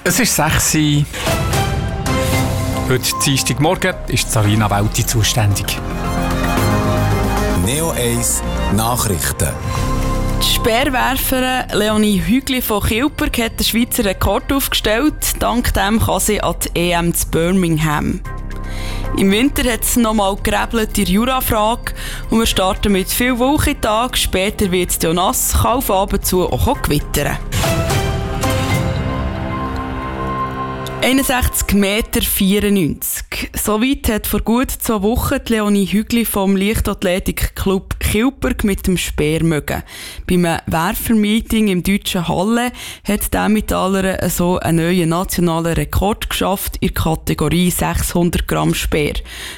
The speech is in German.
Es ist 6 Uhr. Heute Dienstagmorgen ist Sarina Welti zuständig. Neo 1 Nachrichten. Die Speerwerferin Leonie Hügli von Kilberg hat den Schweizer Rekord aufgestellt. Dank dem kann sie an die EM zu Birmingham. Im Winter hat es nochmal gerebelt in der Jurafrage und wir starten mit viel Wolkentag. Später wird es nass, kann auf Abend zu auch gewittern. 61,94 Meter. So weit hat vor gut 2 Wochen die Leonie Hügli vom Leichtathletikclub Kilberg mit dem Speer mögen. Beim Werfermeeting im deutschen Halle hat der Metaller so einen neuen nationalen Rekord geschafft in der Kategorie 600 Gramm Speer.